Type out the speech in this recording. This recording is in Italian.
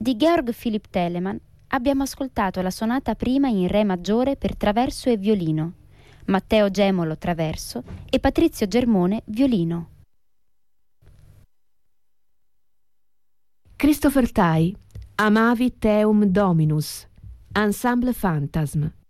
Di Georg Philipp Telemann abbiamo ascoltato la sonata prima in re maggiore per traverso e violino, Matteo Gemolo traverso e Patrizio Germone violino. Christopher Tai, Amavi Teum Dominus, Ensemble Phantasm.